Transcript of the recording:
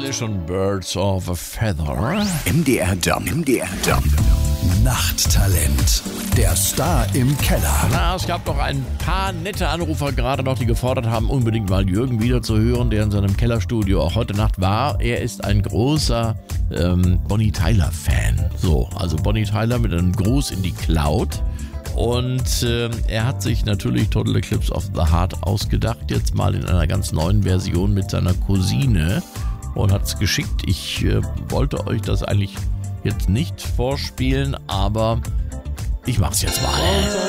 ist schon Birds of a Feather. MDR Jump. Nachttalent. Der Star im Keller. Na, es gab noch ein paar nette Anrufer gerade noch, die gefordert haben, unbedingt mal Jürgen wieder zu hören, der in seinem Kellerstudio auch heute Nacht war. Er ist ein großer Bonnie Tyler-Fan. So, also Bonnie Tyler mit einem Gruß in die Cloud. Und er hat sich natürlich Total Eclipse of the Heart ausgedacht, jetzt mal in einer ganz neuen Version mit seiner Cousine und hat es geschickt. Ich wollte euch das eigentlich jetzt nicht vorspielen, aber ich mach's jetzt mal.